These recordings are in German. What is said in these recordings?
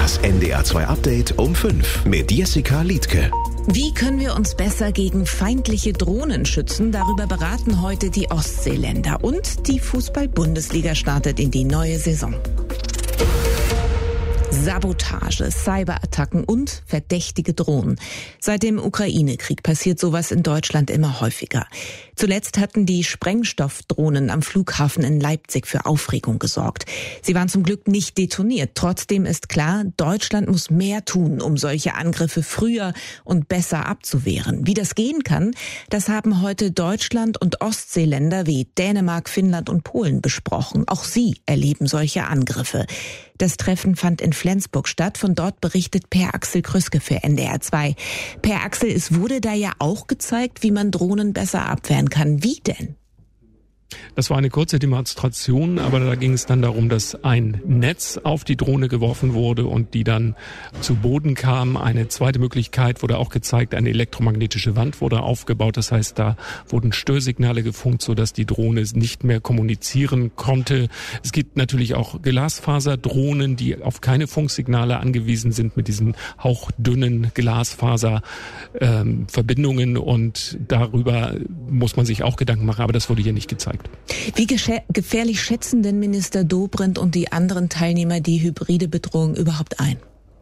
Das NDR2 Update um 5 mit Jessica Liedtke. Wie können wir uns besser gegen feindliche Drohnen schützen? Darüber beraten heute die Ostseeländer. Und die Fußball-Bundesliga startet in die neue Saison. Sabotage, Cyberattacken und verdächtige Drohnen. Seit dem Ukraine-Krieg passiert sowas in Deutschland immer häufiger. Zuletzt hatten die Sprengstoffdrohnen am Flughafen in Leipzig für Aufregung gesorgt. Sie waren zum Glück nicht detoniert. Trotzdem ist klar, Deutschland muss mehr tun, um solche Angriffe früher und besser abzuwehren. Wie das gehen kann, das haben heute Deutschland und Ostseeländer wie Dänemark, Finnland und Polen besprochen. Auch sie erleben solche Angriffe. Das Treffen fand in Flensburg statt. Von dort berichtet Per Axel Krüske für NDR2. Per Axel, es wurde da ja auch gezeigt, wie man Drohnen besser abwehren kann. Wie denn? Das war eine kurze Demonstration, aber da ging es dann darum, dass ein Netz auf die Drohne geworfen wurde und die dann zu Boden kam. Eine zweite Möglichkeit wurde auch gezeigt, eine elektromagnetische Wand wurde aufgebaut. Das heißt, da wurden Störsignale gefunkt, sodass die Drohne nicht mehr kommunizieren konnte. Es gibt natürlich auch Glasfaserdrohnen, die auf keine Funksignale angewiesen sind mit diesen hauchdünnen Glasfaserverbindungen und darüber muss man sich auch Gedanken machen, aber das wurde hier nicht gezeigt. Wie gefährlich schätzen denn Minister Dobrindt und die anderen Teilnehmer die hybride Bedrohung überhaupt ein?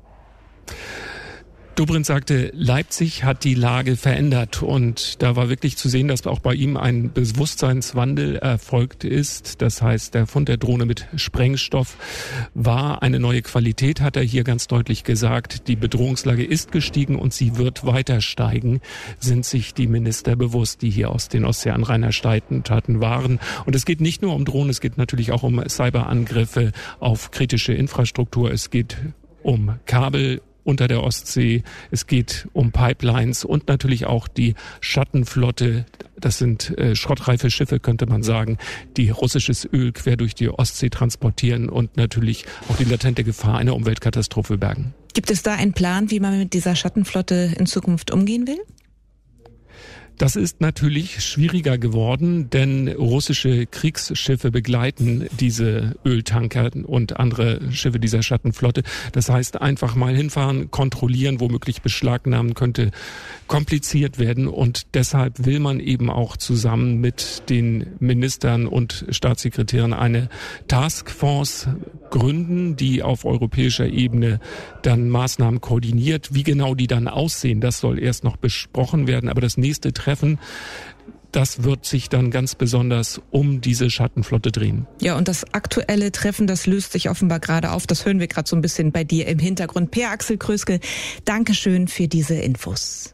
Dobrindt sagte, Leipzig hat die Lage verändert und da war wirklich zu sehen, dass auch bei ihm ein Bewusstseinswandel erfolgt ist. Das heißt, der Fund der Drohne mit Sprengstoff war eine neue Qualität, hat er hier ganz deutlich gesagt. Die Bedrohungslage ist gestiegen und sie wird weiter steigen, sind sich die Minister bewusst, die hier aus den Ostseeanrainerstaaten waren. Und es geht nicht nur um Drohnen, es geht natürlich auch um Cyberangriffe auf kritische Infrastruktur. Es geht um Kabel unter der Ostsee. Es geht um Pipelines und natürlich auch die Schattenflotte. Das sind schrottreife Schiffe, könnte man sagen, die russisches Öl quer durch die Ostsee transportieren und natürlich auch die latente Gefahr einer Umweltkatastrophe bergen. Gibt es da einen Plan, wie man mit dieser Schattenflotte in Zukunft umgehen will? Das ist natürlich schwieriger geworden, denn russische Kriegsschiffe begleiten diese Öltanker und andere Schiffe dieser Schattenflotte. Das heißt, einfach mal hinfahren, kontrollieren, womöglich beschlagnahmen könnte kompliziert werden. Und deshalb will man eben auch zusammen mit den Ministern und Staatssekretären eine Taskforce gründen, die auf europäischer Ebene dann Maßnahmen koordiniert. Wie genau die dann aussehen, das soll erst noch besprochen werden. Aber das nächste Treffen, das wird sich dann ganz besonders um diese Schattenflotte drehen. Ja, und das aktuelle Treffen, das löst sich offenbar gerade auf. Das hören wir gerade so ein bisschen bei dir im Hintergrund. Per Axel Krüske, Dankeschön für diese Infos.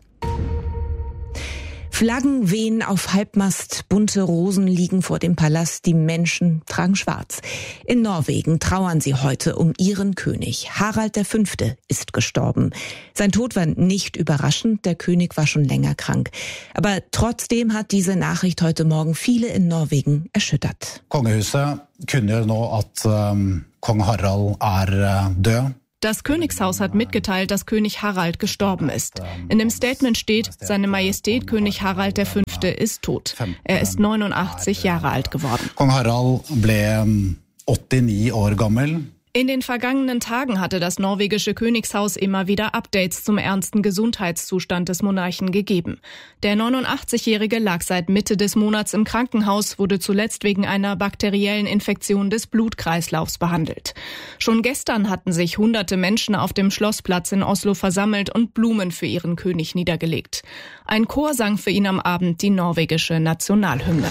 Flaggen wehen auf Halbmast, bunte Rosen liegen vor dem Palast, die Menschen tragen schwarz. In Norwegen trauern sie heute um ihren König. Harald V. ist gestorben. Sein Tod war nicht überraschend, der König war schon länger krank. Aber trotzdem hat diese Nachricht heute Morgen viele in Norwegen erschüttert. Kongehuset kunngjør nå at kong Harald død. Das Königshaus hat mitgeteilt, dass König Harald gestorben ist. In dem Statement steht, Seine Majestät König Harald V. ist tot. Er ist 89 Jahre alt geworden. Kong Harald ble 89 år gammel. In den vergangenen Tagen hatte das norwegische Königshaus immer wieder Updates zum ernsten Gesundheitszustand des Monarchen gegeben. Der 89-Jährige lag seit Mitte des Monats im Krankenhaus, wurde zuletzt wegen einer bakteriellen Infektion des Blutkreislaufs behandelt. Schon gestern hatten sich hunderte Menschen auf dem Schlossplatz in Oslo versammelt und Blumen für ihren König niedergelegt. Ein Chor sang für ihn am Abend die norwegische Nationalhymne.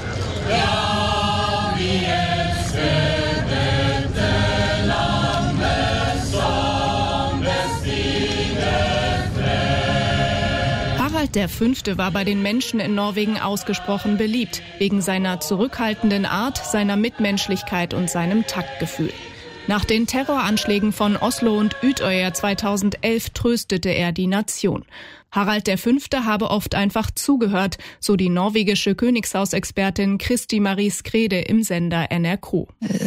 Harald V. war bei den Menschen in Norwegen ausgesprochen beliebt, wegen seiner zurückhaltenden Art, seiner Mitmenschlichkeit und seinem Taktgefühl. Nach den Terroranschlägen von Oslo und Utøya 2011 tröstete er die Nation. Harald V. habe oft einfach zugehört, so die norwegische Königshausexpertin Kristi Marie Skrede im Sender NRK.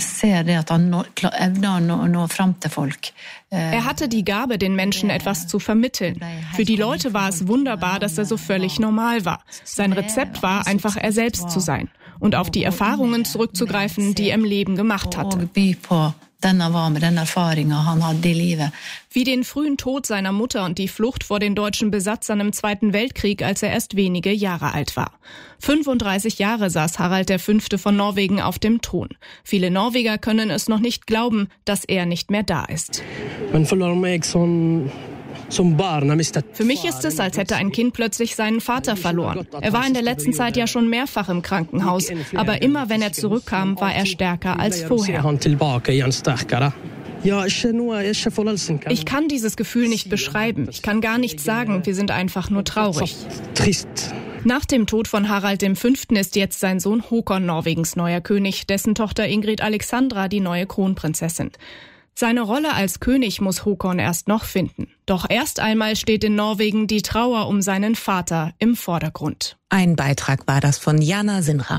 Er hatte die Gabe, den Menschen etwas zu vermitteln. Für die Leute war es wunderbar, dass er so völlig normal war. Sein Rezept war, einfach er selbst zu sein und auf die Erfahrungen zurückzugreifen, die er im Leben gemacht hatte. Wie den frühen Tod seiner Mutter und die Flucht vor den deutschen Besatzern im Zweiten Weltkrieg, als er erst wenige Jahre alt war. 35 Jahre saß Harald V. von Norwegen auf dem Thron. Viele Norweger können es noch nicht glauben, dass er nicht mehr da ist. Für mich ist es, als hätte ein Kind plötzlich seinen Vater verloren. Er war in der letzten Zeit ja schon mehrfach im Krankenhaus, aber immer wenn er zurückkam, war er stärker als vorher. Ich kann dieses Gefühl nicht beschreiben. Ich kann gar nichts sagen. Wir sind einfach nur traurig. Nach dem Tod von Harald V. ist jetzt sein Sohn Håkon Norwegens neuer König, dessen Tochter Ingrid Alexandra die neue Kronprinzessin. Seine Rolle als König muss Håkon erst noch finden. Doch erst einmal steht in Norwegen die Trauer um seinen Vater im Vordergrund. Ein Beitrag war das von Jana Sinra.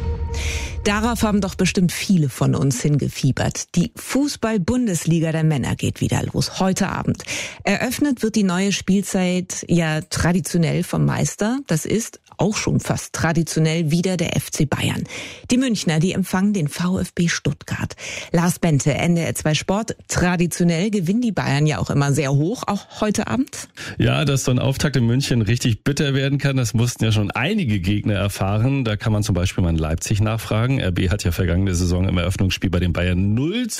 Darauf haben doch bestimmt viele von uns hingefiebert. Die Fußball-Bundesliga der Männer geht wieder los, heute Abend. Eröffnet wird die neue Spielzeit ja traditionell vom Meister. Das ist auch schon fast traditionell wieder der FC Bayern. Die Münchner, die empfangen den VfB Stuttgart. Lars Bente, NDR 2 Sport. Traditionell gewinnen die Bayern ja auch immer sehr hoch, auch heute Abend. Ja, dass so ein Auftakt in München richtig bitter werden kann, das mussten ja schon einige Gegner erfahren. Da kann man zum Beispiel mal in Leipzig nachfragen. RB hat ja vergangene Saison im Eröffnungsspiel bei den Bayern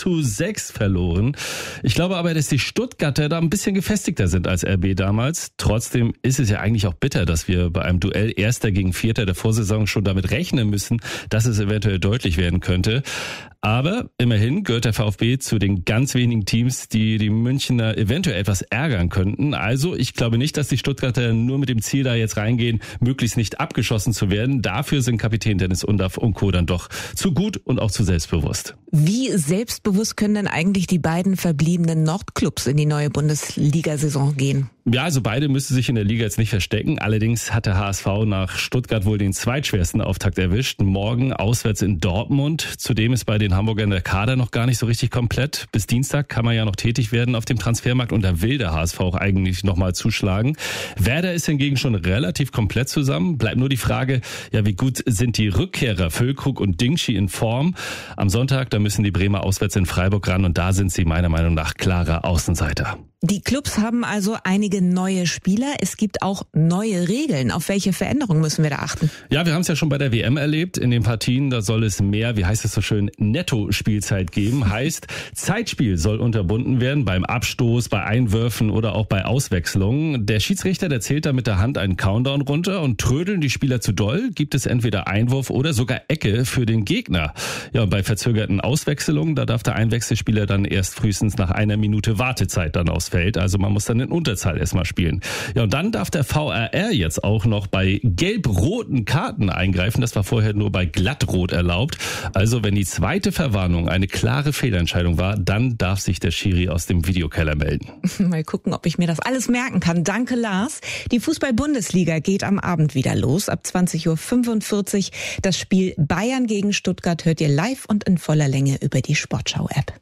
0:6 verloren. Ich glaube aber, dass die Stuttgarter da ein bisschen gefestigter sind als RB damals. Trotzdem ist es ja eigentlich auch bitter, dass wir bei einem Duell Erster gegen Vierter der Vorsaison schon damit rechnen müssen, dass es eventuell deutlich werden könnte. Aber immerhin gehört der VfB zu den ganz wenigen Teams, die die Münchner eventuell etwas ärgern könnten. Also ich glaube nicht, dass die Stuttgarter nur mit dem Ziel da jetzt reingehen, möglichst nicht abgeschossen zu werden. Dafür sind Kapitän Dennis Undaff und Co. dann doch zu gut und auch zu selbstbewusst. Wie selbstbewusst können denn eigentlich die beiden verbliebenen Nordclubs in die neue Bundesliga-Saison gehen? Ja, also beide müssen sich in der Liga jetzt nicht verstecken. Allerdings hat der HSV nach Stuttgart wohl den zweitschwersten Auftakt erwischt. Morgen auswärts in Dortmund. Zudem ist bei den Hamburgern der Kader noch gar nicht so richtig komplett. Bis Dienstag kann man ja noch tätig werden auf dem Transfermarkt und da will der HSV auch eigentlich nochmal zuschlagen. Werder ist hingegen schon relativ komplett zusammen. Bleibt nur die Frage, ja, wie gut sind die Rückkehrer Füllkrug und Dingschi in Form? Am Sonntag, da müssen die Bremer auswärts in Freiburg ran und da sind sie meiner Meinung nach klarer Außenseiter. Die Clubs haben also einige neue Spieler. Es gibt auch neue Regeln. Auf welche Veränderungen müssen wir da achten? Ja, wir haben es ja schon bei der WM erlebt. In den Partien, da soll es mehr, wie heißt es so schön, Netto-Spielzeit geben. Heißt, Zeitspiel soll unterbunden werden beim Abstoß, bei Einwürfen oder auch bei Auswechslungen. Der Schiedsrichter, der zählt da mit der Hand einen Countdown runter und trödeln die Spieler zu doll, gibt es entweder Einwurf oder sogar Ecke für den Gegner. Ja, und bei verzögerten Auswechslungen, da darf der Einwechselspieler dann erst frühestens nach 1 Minute Wartezeit dann ausfällt. Also man muss dann in Unterzahl erstmal spielen. Ja, und dann darf der VAR jetzt auch noch bei gelb-roten Karten eingreifen. Das war vorher nur bei glattrot erlaubt. Also wenn die zweite Verwarnung eine klare Fehlentscheidung war, dann darf sich der Schiri aus dem Videokeller melden. Mal gucken, ob ich mir das alles merken kann. Danke, Lars. Die Fußball-Bundesliga geht am Abend wieder los. Ab 20:45 Uhr. Das Spiel Bayern gegen Stuttgart hört ihr live und in voller Länge über die Sportschau-App.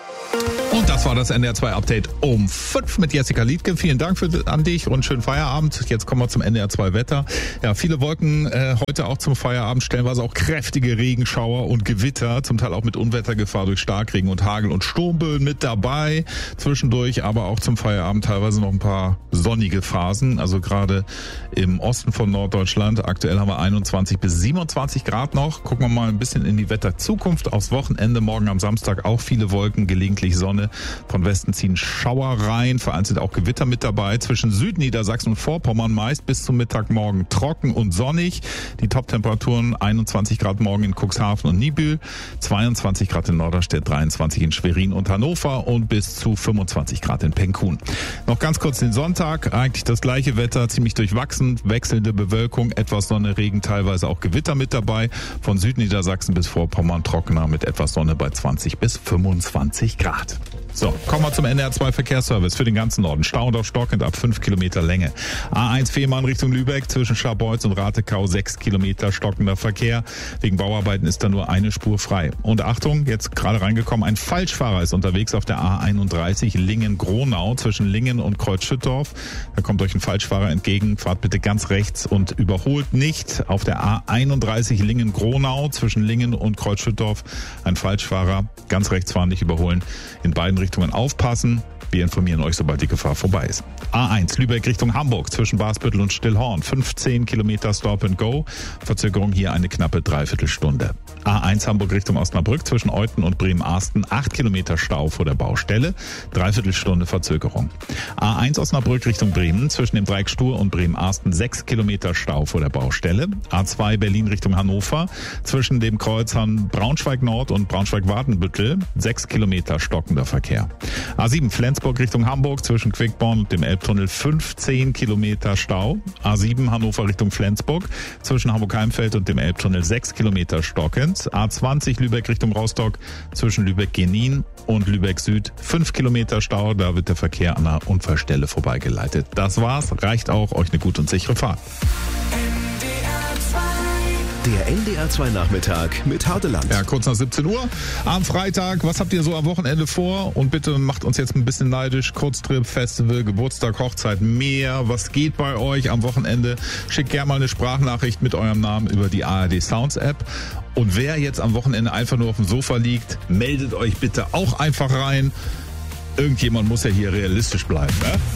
Und das war das NDR 2 Update um 5 mit Jessica Liedtke. Vielen Dank an dich und schönen Feierabend. Jetzt kommen wir zum NDR 2 Wetter. Ja, viele Wolken heute auch zum Feierabend, stellenweise auch kräftige Regenschauer und Gewitter, zum Teil auch mit Unwettergefahr durch Starkregen und Hagel und Sturmböen mit dabei. Zwischendurch aber auch zum Feierabend teilweise noch ein paar sonnige Phasen. Also gerade im Osten von Norddeutschland. Aktuell haben wir 21 bis 27 Grad noch. Gucken wir mal ein bisschen in die Wetterzukunft. Aufs Wochenende, morgen am Samstag auch viele Wolken, gelegentlich Sonne. Von Westen ziehen Schauer rein, vereinzelt auch Gewitter mit dabei. Zwischen Südniedersachsen und Vorpommern meist bis zum Mittagmorgen trocken und sonnig. Die Top-Temperaturen 21 Grad morgen in Cuxhaven und Niebüll, 22 Grad in Norderstedt, 23 in Schwerin und Hannover und bis zu 25 Grad in Penkun. Noch ganz kurz den Sonntag, eigentlich das gleiche Wetter, ziemlich durchwachsen, wechselnde Bewölkung, etwas Sonne, Regen, teilweise auch Gewitter mit dabei. Von Südniedersachsen bis Vorpommern trockener mit etwas Sonne bei 20 bis 25 Grad. So. So, kommen wir zum NDR2 Verkehrsservice für den ganzen Norden. Stauend auf stockend ab 5 Kilometer Länge. A1 Fehmarn Richtung Lübeck zwischen Scharbeutz und Ratekau 6 Kilometer stockender Verkehr. Wegen Bauarbeiten ist da nur eine Spur frei. Und Achtung, jetzt gerade reingekommen, ein Falschfahrer ist unterwegs auf der A31 Lingen-Gronau zwischen Lingen und Kreuzschüttorf. Da kommt euch ein Falschfahrer entgegen. Fahrt bitte ganz rechts und überholt nicht. Auf der A31 Lingen-Gronau zwischen Lingen und Kreuzschüttorf ein Falschfahrer. Ganz rechts fahren, nicht überholen. In beiden Richtungen aufpassen. Wir informieren euch, sobald die Gefahr vorbei ist. A1 Lübeck Richtung Hamburg zwischen Basbüttel und Stillhorn. 15 Kilometer Stop and Go. Verzögerung hier eine knappe Dreiviertelstunde. A1 Hamburg Richtung Osnabrück zwischen Euthen und Bremen-Arsten. 8 Kilometer Stau vor der Baustelle. Dreiviertelstunde Verzögerung. A1 Osnabrück Richtung Bremen zwischen dem Dreieck Stur und Bremen-Arsten. 6 Kilometer Stau vor der Baustelle. A2 Berlin Richtung Hannover zwischen dem Kreuzern Braunschweig-Nord und Braunschweig-Wadenbüttel. 6 Kilometer stockender Verkehr. A7 Flensburg Richtung Hamburg zwischen Quickborn und dem Elbtunnel 15 Kilometer Stau. A7 Hannover Richtung Flensburg zwischen Hamburg-Heimfeld und dem Elbtunnel 6 Kilometer stockend. A20 Lübeck Richtung Rostock zwischen Lübeck-Genin und Lübeck Süd 5 Kilometer Stau. Da wird der Verkehr an der Unfallstelle vorbeigeleitet. Das war's. Reicht auch. Euch eine gute und sichere Fahrt. Der NDR2 Nachmittag mit Hardeland. Ja, kurz nach 17 Uhr am Freitag. Was habt ihr so am Wochenende vor? Und bitte macht uns jetzt ein bisschen neidisch. Kurztrip, Festival, Geburtstag, Hochzeit, mehr. Was geht bei euch am Wochenende? Schickt gerne mal eine Sprachnachricht mit eurem Namen über die ARD Sounds App. Und wer jetzt am Wochenende einfach nur auf dem Sofa liegt, meldet euch bitte auch einfach rein. Irgendjemand muss ja hier realistisch bleiben, ne?